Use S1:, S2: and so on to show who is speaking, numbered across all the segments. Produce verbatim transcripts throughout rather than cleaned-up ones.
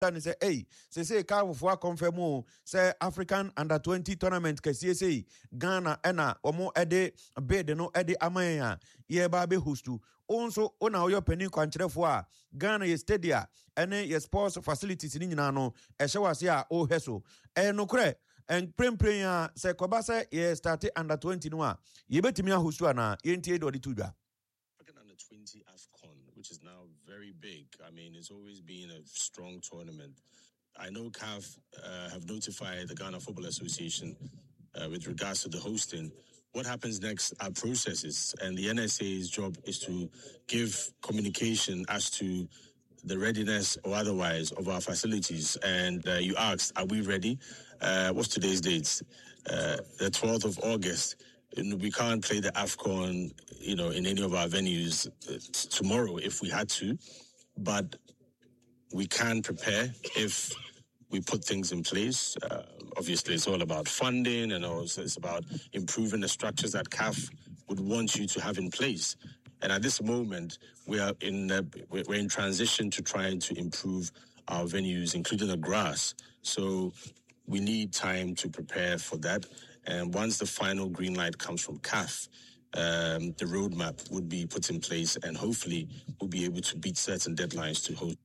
S1: and say, hey, say, say, Carve for confirm, say, African under twenty tournament, Kasiese, Ghana, Ena, Omo Ede, Bede, no Ede Amaya, Ye Babe Hustu. Also, on our penny country for Ghana, ye stadia, and ye sports facilities in Nano, a showasia, oh, Heso, and no cre, and Prim Prayer, say, Kobasa, ye started under twenty noa, ye betimia Hustuana, ye entied or the Tuda.
S2: African under twenty AFCON, which is now very big. I mean, it's always been a strong tournament. I know C A F uh, have notified the Ghana Football Association uh, with regards to the hosting. What happens next are processes, and the N S A's job is to give communication as to the readiness or otherwise of our facilities. And uh, you asked, are we ready? Uh, what's today's date? Uh, the twelfth of August. We can't play the AFCON, you know, in any of our venues uh, t- tomorrow if we had to, but we can prepare if we put things in place. Uh, obviously, it's all about funding, and also it's about improving the structures that C A F would want you to have in place. And at this moment, we are in uh, we're in transition to trying to improve our venues, including the grass. So we need time to prepare for that. And once the final green light comes from C A F, um, the roadmap would be put in place, and hopefully we'll be able to beat certain deadlines to host.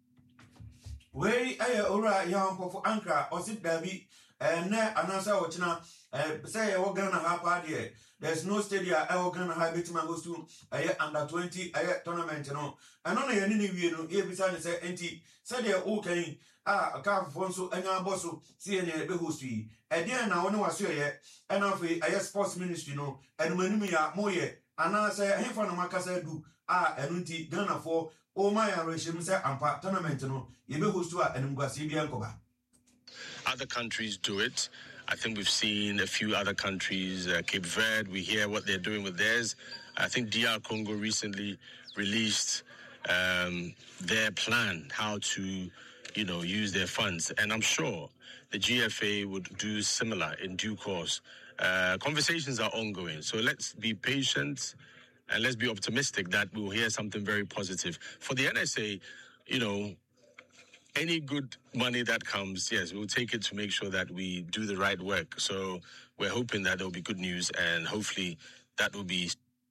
S1: Wey aye ora yam for Ankara or sit Dabi and ne announcer ochina say e Ghana ha pa de there's no stadium e Ghana ha betima host to aye under twenty aye tournament no and on ye ni wie no e bisa ne say enti say de o kan ah ka fo so anya boso see ne be host yi e dey na woni waso ye and afi aye sports ministry no enumanu ya moye ana say hefa no makasa du ah enunti Ghana for o my arrangement say ampa tournament no ye be host to enumguasi bia nkoba.
S2: Other countries do it. I think we've seen a few other countries, uh, Cape Verde, we hear what they're doing with theirs. I think D R Congo recently released um, their plan, how to, you know, use their funds. And I'm sure the G F A would do similar in due course. Uh, conversations are ongoing. So let's be patient and let's be optimistic that we'll hear something very positive. For the N S A, you know, any good money that comes, yes, we'll take it to make sure that we do the right work. So we're hoping that there'll be good news, and hopefully that will be.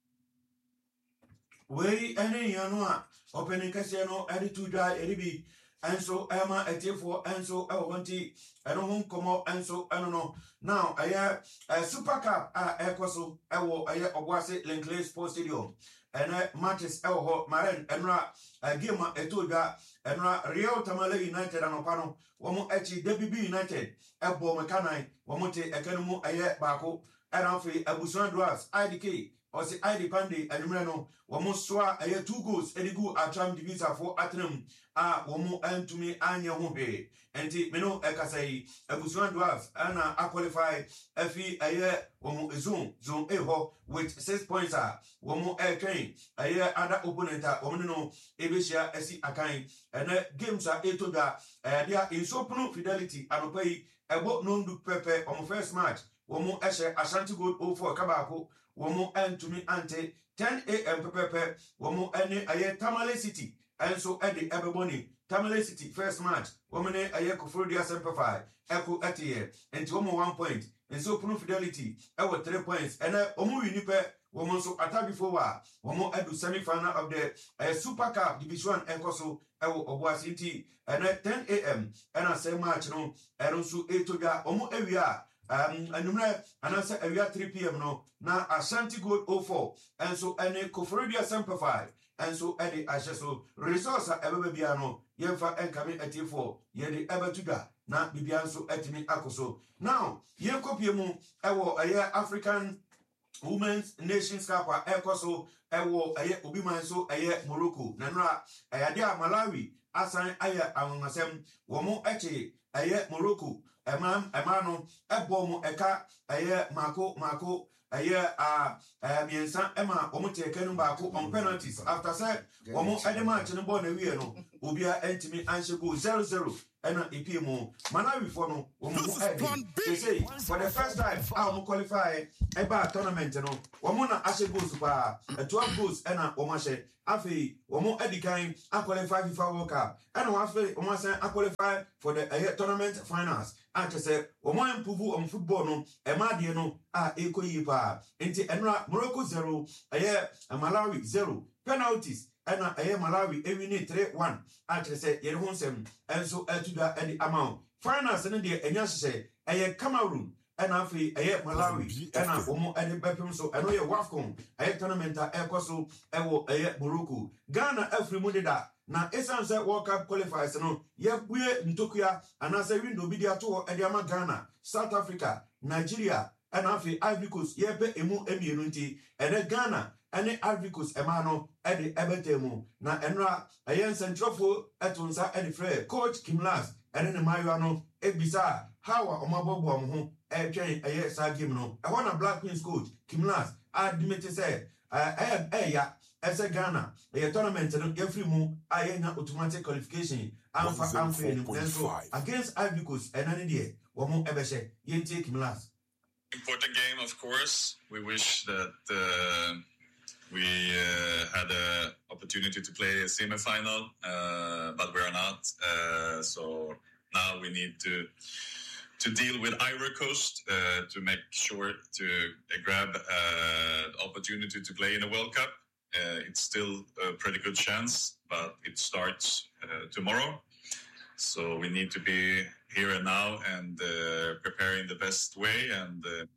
S1: We any yanwa opening casino editu dry edibi and so Emma etifo and so I want I don't come out and so I don't know. Now I have a super cup uh equaso I will I obwase Linkley Sports Stadium and I matches el Maren and ra a game etuda and ra Real Tamale United and Opano womo echi W B United ebo mekanai womote ekenmu aye bako and afi abusuan dwas I D K or say I depend and Mreno, Wamoswa, a two goals, Edigu, a tram divisa for Atenum, ah, Wamo and to me, Anya Humpe, and T. Meno Ekasai, a Busuan dwarfs, Anna, I qualify, Effie, a year, Wamo Zoom, Zoom Eho, with six points, Wamo Air Train, a year other opponent, Womano, Ebisha, Essi Akai, and games are eight to that, and they are in so fidelity, and pay a boat known to Pepe on first match. Womo Eshe Ashanti Gold O for Kabako, Womo and to me ante ten a.m. Pepe, Womo any aye Tamale City, and so Eddie Ebony, Tamale City, first match, Womane aye Kufurdia Semperfi, Echo Etier, and Womo one point, and so Punu Fidelity, Ewo three points, and Omu Unipe, Womo so attack before Womo Edu semi final of the uh, Super Cup Division Enkoso, Ewo Obuasiti, and at ten a.m. and I say match no, and also eight to that, Omo area. Um, and answer area three p.m. no now Ashanti Gold oh four and so any Koforidia Semper five and so any Ashaso resource ever biano Yenfa and coming at you for Yedi ever to that now Bibianso etimi Akoso. Now Yenkopiemu Ewo a year African Women's Nations Cup Ekoso Ewo a year Ubimanso a year Morocco Nanra a year Malawi Asan aya Amasem Womo Eche aye Morocco emam emano ebomo eka aye mako mako aye a miensa ema omo teke no baako on penalties after say omo ede match no ball na wie no Ubia Entimi Anshago zero zero. And a P M O. Malawi for no, woman they say for the first time, I'll qualify a tournament. No, Womana Ashe goes to a twelve goals and a Omashe. Afi, Womo Edikain, I qualify FIFA World Cup. And Wafe, Omasa, I qualify for the uh, tournament finals. I just say, Woman Puvu on football, no, a Madiano, a Eko Yipa, into Enra Morocco zero, a year, a Malawi zero, penalties. And I am Malawi, every need three one. I just say, you won't say, and so I do that any amount. Finals and India, and yes, say, I am Cameroon, and I feel I am Malawi, and I am any Bepim, so I know your Wafcon, I am tournament, I am Koso, I will I am Morocco. Ghana, every Mudida. Now, Essence World Cup qualifiers, no, yep, we're in Tokyo, and as a window be there to Ediama Ghana, South Africa, Nigeria, and I feel Ivory Coast, yep, emu immunity, and then Ghana. Any Africus Emano at the Ebetemu, na Enra, a young centrofo, Etunsa, and Frey, Coach Kim Las, and then the Mariano, Ebisa, how a Mabo, a train, a yes, I give no. I want a Black Queen's coach, Kim Las, I admit to say, I have a ya, as a Ghana, a tournament, and every move, I ain't automatic qualification, I'm for unfair against Africus, and any day, one more ever say, you take Kim Las.
S3: Important game, of course. We wish that. Uh... We uh, had an opportunity to play a semi-final, uh, but we are not. Uh, so now we need to to deal with Ivory Coast uh, to make sure to uh, grab uh, the opportunity to play in the World Cup. Uh, it's still a pretty good chance, but it starts uh, tomorrow. So we need to be here and now and uh, prepare in the best way and. Uh,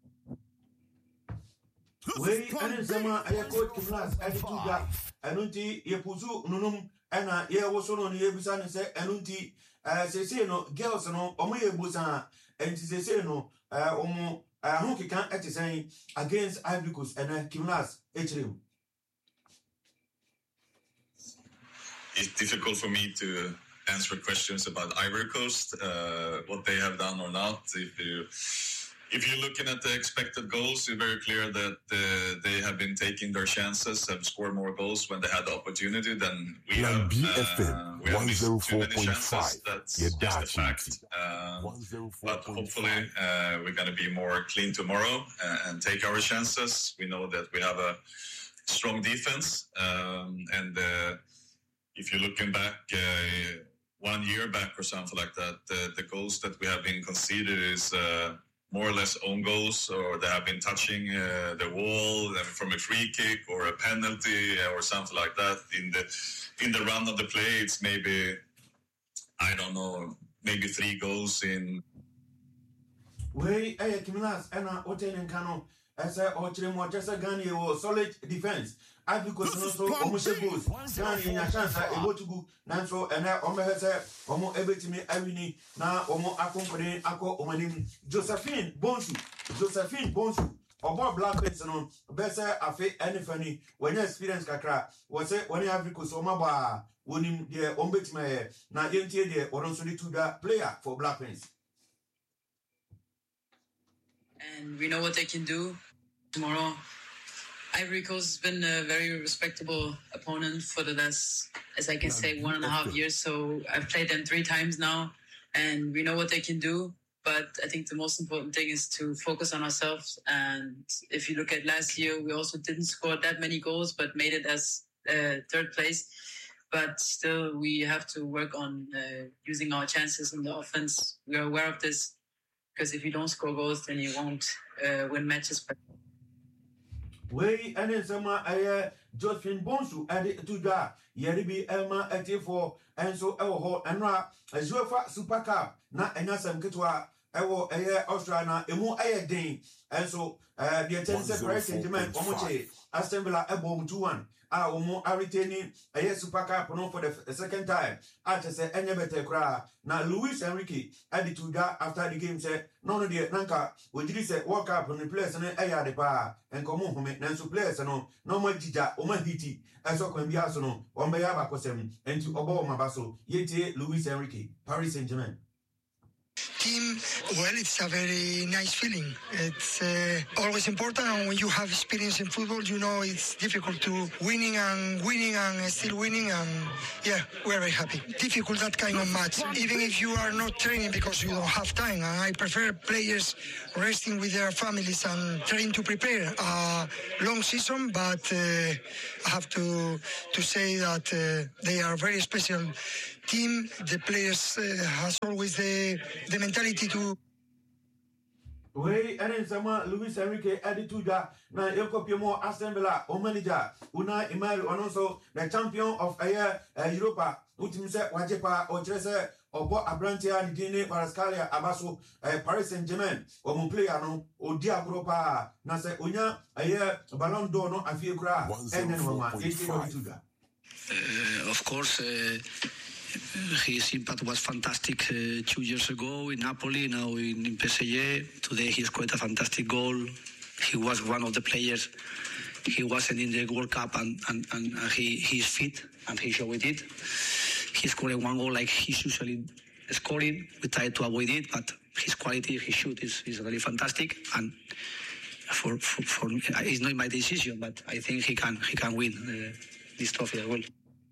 S1: We and Zama, I coach Kimlas, and Tuga, Anunti, Yapuzu, Nunum, and I was on the Yabusan and say, Anunti, as they say, no, girls, no, Omoya Busan, and they say, no, Omo, a honky can't act saying against Ivory Coast and Kimlas, H M.
S3: It's difficult for me to answer questions about Ivory Coast, uh, what they have done or not. If you. If you're looking at the expected goals, it's very clear that uh, they have been taking their chances, have scored more goals when they had the opportunity than we have. Uh, we have missed too many chances. That's just a fact. Um, but hopefully uh, we're going to be more clean tomorrow uh, and take our chances. We know that we have a strong defense. Um, and uh, if you're looking back uh, one year back or something like that, uh, the goals that we have been conceded is... Uh, more or less own goals, or they have been touching uh, the wall from a free kick or a penalty or something like that. In the in the run of the play, it's maybe, I don't know, maybe three goals in.
S1: We, eh, Kimilas, and Oten and Kano, as I or Chimo, just a Ghani or solid defense. I because no so almost goes. Ghani in a chance, I go to go, Nanso, and I almost have almost everything I need now, almost accompanying Ako Omanim, Josephine Bonsu, Josephine Bonsu, or Bob Black Benson, better a fake any funny when you experience Kakra, was it when you have because Omaba, when him the Ombetme, now Yentie the Oronsoli to the player for Black Prince.
S4: And we know what they can do tomorrow. Ivory Coast has been a very respectable opponent for the last, as I can say, one and a half years. So I've played them three times now, and we know what they can do. But I think the most important thing is to focus on ourselves. And if you look at last year, we also didn't score that many goals, but made it as uh, third place. But still, we have to work on uh, using our chances in the offense. We are aware of this, because if you don't score goals, then you won't uh, win matches.
S1: We and in summer, I Josephine Bonsu added to that. Yeribi Elma eighty-four and so our and ra as you for Super Cup, not and some Kitwa, Ewo Air Australia, Emu Air Dane, and so uh, the attendance president demand Omoche, Assembler Ebom two one. Ah, Omo are retaining a Super Cup no for the second time. I just say any better cry. Now Luis Enrique added to that after the game said, none of the Nanka, would you say walk up on the place and a yard bar and come home and so players and no more Jija, Oma Hiti, as so can be also no, one by Abacosem, and to Obama Basso, yet Luis Enrique, Paris Saint Germain.
S5: team, well, it's a very nice feeling. It's uh, always important, and when you have experience in football, you know it's difficult to winning and winning and still winning, and yeah, we're very happy. Difficult that kind of match, even if you are not training because you don't have time, and I prefer players resting with their families and trying to prepare a long season, but uh, I have to to say that uh, they are a very special team. The players uh, has always the the mentality to.
S1: We and sama Luis Enrique Edituda na Yokopimo Assembla o manager Una Emmanuel Alonso, the champion of a year Europa. Utimse Wajepa or Chese or Bo Abrantia Dine Parascalia Abaso Paris Saint Germain or Montpellier or Diagropa Nase Unya a year Ballon d'Or no Afigra and then Roma Edituda.
S6: Of course. Uh... His impact was fantastic uh, two years ago in Napoli, now in, in P S G. Today he scored a fantastic goal. He was one of the players. He wasn't in the World Cup and, and, and he he's fit and he showed it. He scored one goal like he's usually scoring. We tried to avoid it, but his quality, his shoot is, is really fantastic. And for, for, for it's not my decision, but I think he can he can win uh, this trophy as well.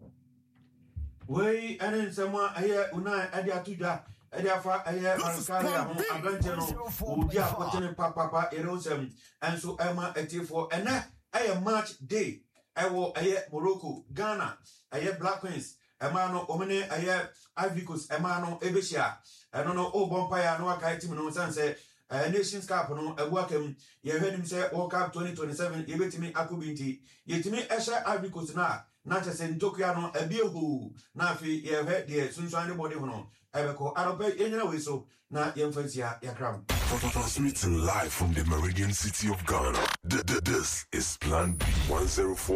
S1: We and then someone here Una Ediatuda, Ediafa, Aya Marcalia, Ablantino, Udia, Cotton Papa, Erosem, and so Emma Etifo, and that a March day. I will a Morocco, Ghana, a Black Queens, Emano, Omene, a Ivory Coast, Emano, Ebishia, I don't know, oh, Bompire, no Kaitimino Sanse, a Nations Cup, no, a welcome. You heard him say, World Cup twenty twenty-seven, you bet me Akubinti, yet me Esha Ivory Coast now. Not just in Tokiano, a beer who, Nafi, you have heard the sunshine body on. I will call Arope in a whistle, not young Francia, Yakram.
S7: Transmitting live from the Meridian City of Ghana. This is Plan B one oh four.